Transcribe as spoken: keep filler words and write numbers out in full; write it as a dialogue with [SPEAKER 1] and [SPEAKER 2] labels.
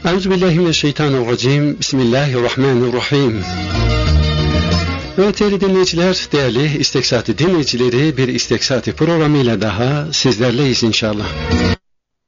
[SPEAKER 1] Euzubillahimineşşeytanirracim. Bismillahirrahmanirrahim. Evet değerli dinleyiciler, değerli İsteksati dinleyicileri, bir İsteksati programıyla daha sizlerleyiz inşallah.